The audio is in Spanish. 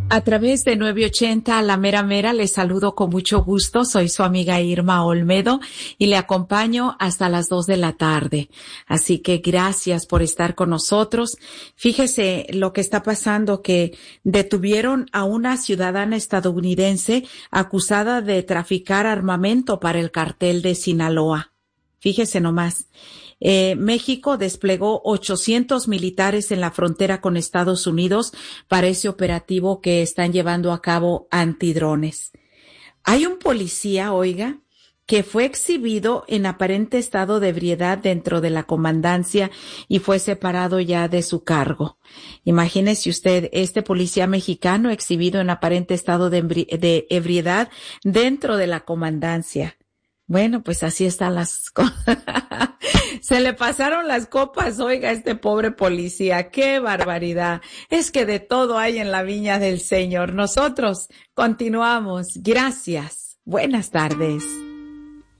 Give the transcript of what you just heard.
A través de 980 a la mera mera les saludo con mucho gusto. Soy su amiga Irma Olmedo y le acompaño hasta las 2 de la tarde. Así que gracias por estar con nosotros. Fíjese lo que está pasando, que detuvieron a una ciudadana estadounidense acusada de traficar armamento para el cartel de Sinaloa. Fíjese nomás. México desplegó 800 militares en la frontera con Estados Unidos para ese operativo que están llevando a cabo antidrones. Hay un policía, oiga, que fue exhibido en aparente estado de ebriedad dentro de la comandancia y fue separado ya de su cargo. Imagínese usted, este policía mexicano exhibido en aparente estado de ebriedad dentro de la comandancia. Bueno, pues así están las cosas. Se le pasaron las copas, oiga, a este pobre policía. ¡Qué barbaridad! Es que de todo hay en la viña del Señor. Nosotros continuamos. Gracias. Buenas tardes.